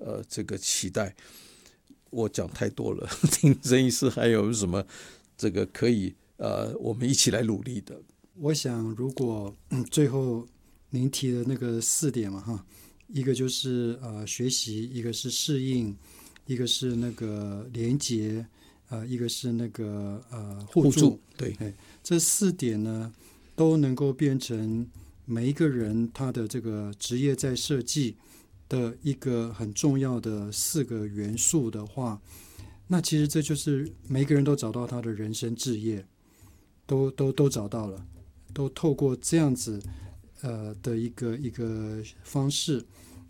这个期待。我讲太多了，听曾医师还有什么这个可以我们一起来努力的？ 我想如果最后您提的那个4点嘛哈，一个就是学习，一个是适应，一个是那个连结，一个是那个互助。 对， 这4点呢都能够变成每一个人他的这个职业在设计的一个很重要的4个元素的话，那其实这就是每一个人都找到他的人生志业，都找到了，都透过这样子的一个方式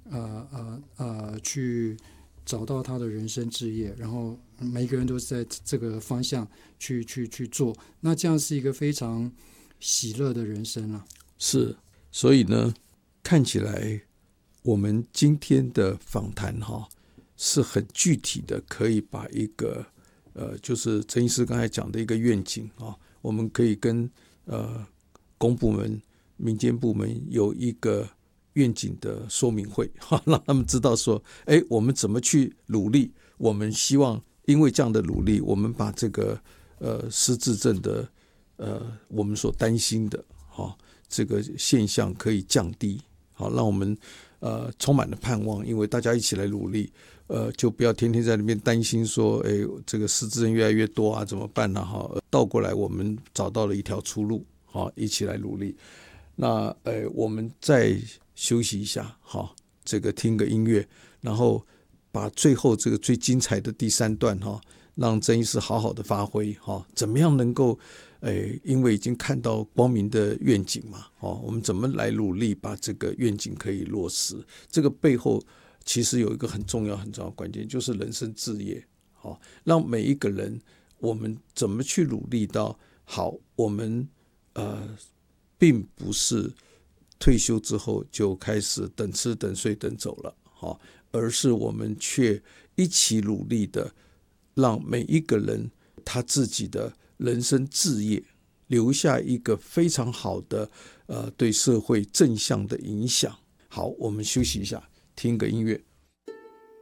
去找到他的人生志业，然后每一个人都在这个方向去做，那这样是一个非常喜乐的人生啊。 是，所以呢，看起来我们今天的访谈是很具体的，可以把一个就是曾医师刚才讲的一个愿景我们可以跟公部门、民间部门有一个愿景的说明会，让他们知道说，我们怎么去努力。我们希望因为这样的努力，我们把这个失智症的我们所担心的这个现象可以降低，让我们充满了盼望。因为大家一起来努力，就不要天天在那边担心说，这个失智症越来越多啊，怎么办呢？倒过来，我们找到了一条出路，一起来努力。那我们再休息一下，这个听个音乐，然后把最后这个最精彩的第3段让曾医师好好的发挥怎么样能够因为已经看到光明的愿景嘛我们怎么来努力把这个愿景可以落实。这个背后其实有一个很重要的关键，就是人生志业让每一个人我们怎么去努力到好，我们并不是退休之后就开始等吃等睡等走了而是我们却一起努力的让每一个人他自己的人生志业留下一个非常好的对社会正向的影响。好，我们休息一下，听个音乐。